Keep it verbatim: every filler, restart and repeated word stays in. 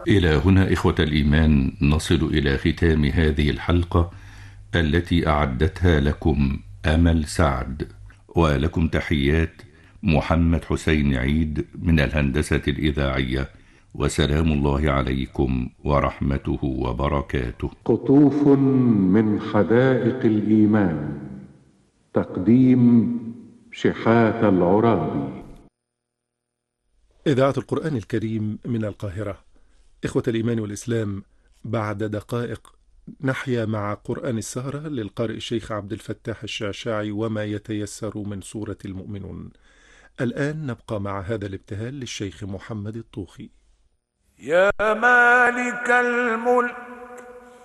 إلى هنا إخوة الإيمان نصل إلى ختام هذه الحلقة التي أعدتها لكم أمل سعد، ولكم تحيات محمد حسين عيد من الهندسة الإذاعية، وسلام الله عليكم ورحمته وبركاته. قطوف من حدائق الإيمان، تقديم شحات العرابي. إذاعة القرآن الكريم من القاهرة. إخوة الإيمان والإسلام، بعد دقائق نحيا مع قرآن السهرة للقارئ الشيخ عبد الفتاح الشعشاعي وما يتيسر من سورة المؤمنون. الآن نبقى مع هذا الابتهال للشيخ محمد الطوخي. يا مالك الملك